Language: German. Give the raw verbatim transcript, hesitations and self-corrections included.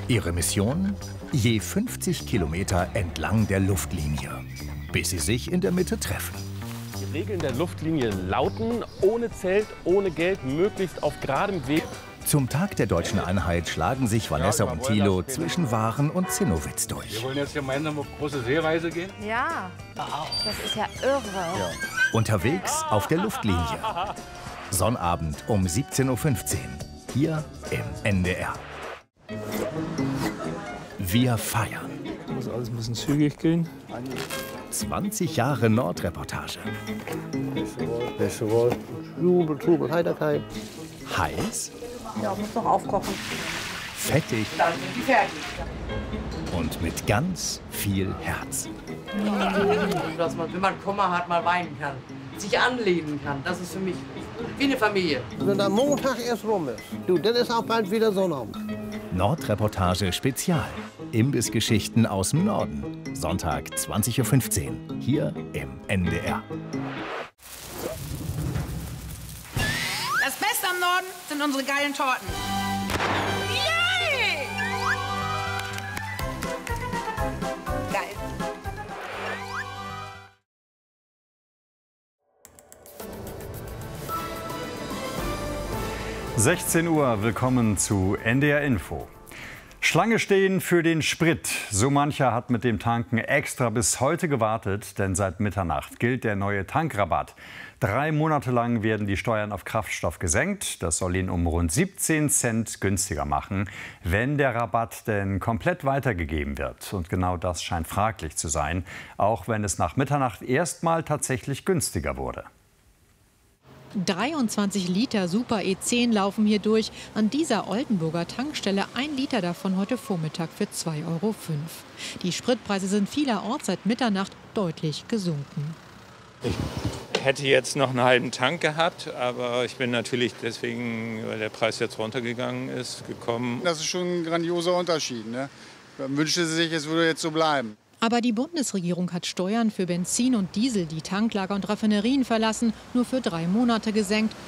Ihre Mission? Je fünfzig Kilometer entlang der Luftlinie, bis sie sich in der Mitte treffen. Die Regeln der Luftlinie lauten: ohne Zelt, ohne Geld, möglichst auf geradem Weg. Zum Tag der deutschen Einheit schlagen sich Vanessa und Thilo zwischen Waren und Zinnowitz durch. Wir wollen jetzt gemeinsam auf große Seereise gehen? Ja, das ist ja irre. Ja. Unterwegs auf der Luftlinie. Sonnabend um siebzehn Uhr fünfzehn. Hier im N D R. Wir feiern. Muss alles ein bisschen zügig gehen. zwanzig Jahre Nordreportage. Jubel, Trubel, Heiterkeit. Heiß. Ja, muss noch aufkochen. Fettig. Dann sind die fertig. Und mit ganz viel Herz. Dass man, wenn man Kummer hat, mal weinen kann. Sich anlehnen kann. Das ist für mich wie eine Familie. Wenn der Montag erst rum ist, du, dann ist auch bald wieder Sonnabend. Nordreportage Spezial. Imbissgeschichten aus dem Norden. Sonntag zwanzig Uhr fünfzehn. Hier im N D R. Das Beste am Norden sind unsere geilen Torten. Yay! Geil. sechzehn Uhr, willkommen zu N D R Info. Schlange stehen für den Sprit. So mancher hat mit dem Tanken extra bis heute gewartet, denn seit Mitternacht gilt der neue Tankrabatt. Drei Monate lang werden die Steuern auf Kraftstoff gesenkt. Das soll ihn um rund siebzehn Cent günstiger machen, wenn der Rabatt denn komplett weitergegeben wird. Und genau das scheint fraglich zu sein, auch wenn es nach Mitternacht erstmal tatsächlich günstiger wurde. dreiundzwanzig Liter Super E zehn laufen hier durch. An dieser Oldenburger Tankstelle ein Liter davon heute Vormittag für zwei Euro fünf. Die Spritpreise sind vielerorts seit Mitternacht deutlich gesunken. Ich hätte jetzt noch einen halben Tank gehabt, aber ich bin natürlich deswegen, weil der Preis jetzt runtergegangen ist, gekommen. Das ist schon ein grandioser Unterschied, ne? Man wünschte sich, es würde jetzt so bleiben. Aber die Bundesregierung hat Steuern für Benzin und Diesel, die Tanklager und Raffinerien verlassen, nur für drei Monate gesenkt.